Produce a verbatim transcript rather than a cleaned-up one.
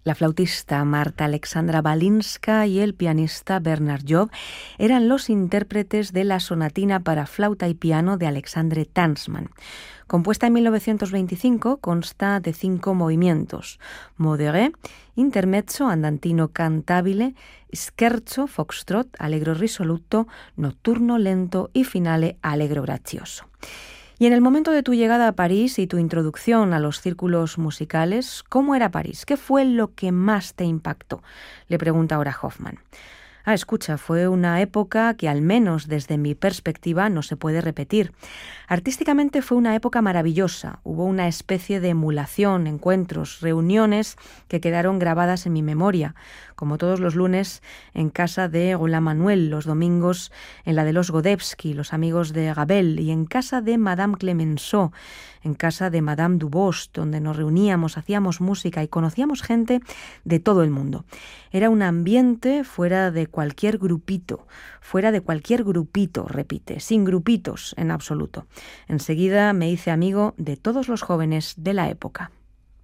La flautista Marta Alexandra Balinska y el pianista Bernard Job eran los intérpretes de la sonatina para flauta y piano de Alexandre Tansman. Compuesta en mil novecientos veinticinco, consta de cinco movimientos: modéré, intermezzo, andantino cantabile, scherzo, foxtrot, allegro risoluto, notturno lento y finale allegro grazioso. Y en el momento de tu llegada a París y tu introducción a los círculos musicales, ¿cómo era París? ¿Qué fue lo que más te impactó?, le pregunta ahora Hoffman. Ah, escucha, fue una época que al menos desde mi perspectiva no se puede repetir. Artísticamente fue una época maravillosa. Hubo una especie de emulación, encuentros, reuniones que quedaron grabadas en mi memoria, como todos los lunes en casa de Roland Manuel, los domingos en la de los Godewski, los amigos de Gabel, y en casa de Madame Clemenceau, en casa de Madame Dubost, donde nos reuníamos, hacíamos música y conocíamos gente de todo el mundo. Era un ambiente fuera de cualquier grupito, fuera de cualquier grupito, repite, sin grupitos en absoluto. Enseguida me hice amigo de todos los jóvenes de la época.